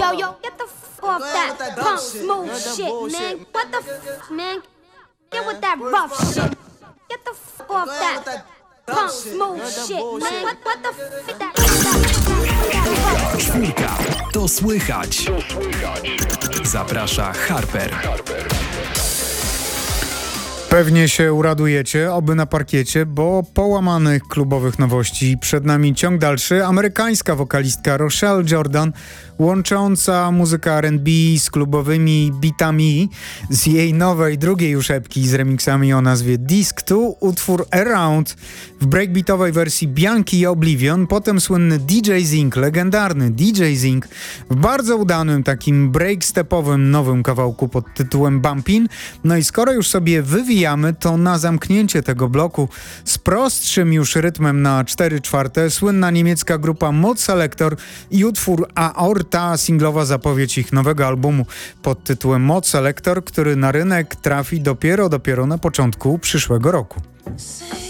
yo, get the f off that punk smooth shit, man. What the f, man? Get with that rough shit. Get the f off that punk smooth shit, man. What the f that? Czwórka. To słychać. Zaprasza Harper. Pewnie się uradujecie, oby na parkiecie, bo połamanych klubowych nowości przed nami ciąg dalszy. Amerykańska wokalistka Rochelle Jordan, łącząca muzykę R&B z klubowymi beatami z jej nowej, drugiej już epki z remixami o nazwie Disc 2, utwór Around w breakbeatowej wersji Bianki i Oblivion, potem słynny DJ Zing, legendarny DJ Zing w bardzo udanym takim breakstepowym nowym kawałku pod tytułem Bumpin'. No i skoro już sobie wywijamy, to na zamknięcie tego bloku z prostszym już rytmem na 4/4 słynna niemiecka grupa Mod Selector i utwór Aorta, singlowa zapowiedź ich nowego albumu pod tytułem Mod Selector, który na rynek trafi dopiero na początku przyszłego roku.